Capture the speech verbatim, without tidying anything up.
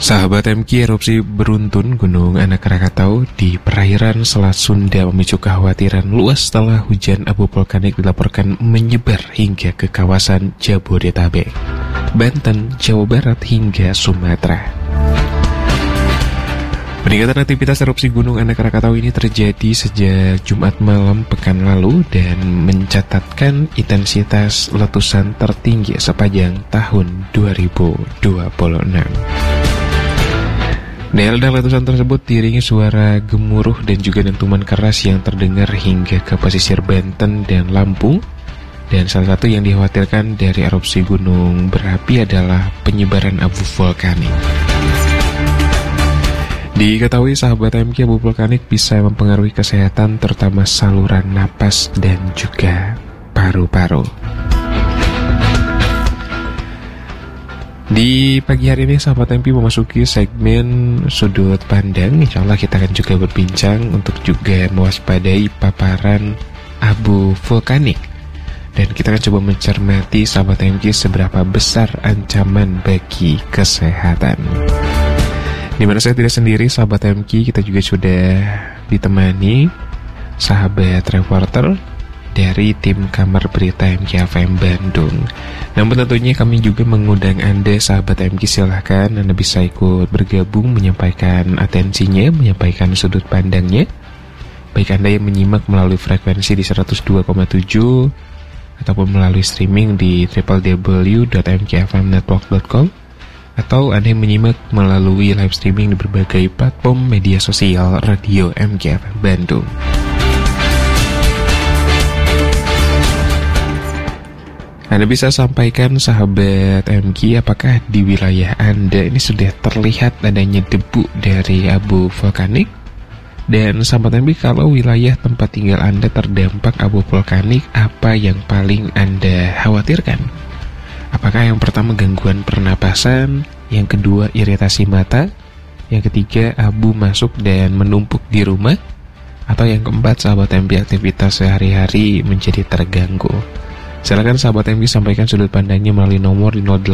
Sahabat M K, erupsi beruntun Gunung Anak Rakatau di perairan Selat Sunda memicu kekhawatiran luas setelah hujan abu vulkanik dilaporkan menyebar hingga ke kawasan Jabodetabek, Banten, Jawa Barat hingga Sumatera. Peningkatan aktivitas erupsi Gunung Anak Rakatau ini terjadi sejak Jumat malam pekan lalu dan mencatatkan intensitas letusan tertinggi sepanjang tahun dua ribu dua puluh enam. Ledakan letusan tersebut diiringi suara gemuruh dan juga dentuman keras yang terdengar hingga ke pesisir Banten dan Lampung. Dan salah satu yang dikhawatirkan dari erupsi gunung berapi adalah penyebaran abu vulkanik. Diketahui sahabat M K, abu vulkanik bisa mempengaruhi kesehatan terutama saluran napas dan juga paru-paru. Di pagi hari ini sahabat M P memasuki segmen sudut pandang. Insya Allah kita akan juga berbincang untuk juga mewaspadai paparan abu vulkanik. Dan kita akan coba mencermati sahabat M P seberapa besar ancaman bagi kesehatan. Dimana saya tidak sendiri sahabat M K, kita juga sudah ditemani sahabat reporter dari tim Kamar Berita M K F M Bandung. Namun tentunya kami juga mengundang Anda sahabat M K, silahkan Anda bisa ikut bergabung menyampaikan atensinya, menyampaikan sudut pandangnya. Baik Anda yang menyimak melalui frekuensi di seratus dua koma tujuh ataupun melalui streaming di w w w dot m k f m network dot com, atau Anda yang menyimak melalui live streaming di berbagai platform media sosial radio M K F M Bandung. Anda bisa sampaikan sahabat M K, apakah di wilayah Anda ini sudah terlihat adanya debu dari abu vulkanik? Dan sahabat M K, kalau wilayah tempat tinggal Anda terdampak abu vulkanik, apa yang paling Anda khawatirkan? Apakah yang pertama gangguan pernapasan, yang kedua iritasi mata, yang ketiga abu masuk dan menumpuk di rumah, atau yang keempat sahabat M K aktivitas sehari-hari menjadi terganggu? Silakan sahabat M K sampaikan sudut pandangnya melalui nomor di nol delapan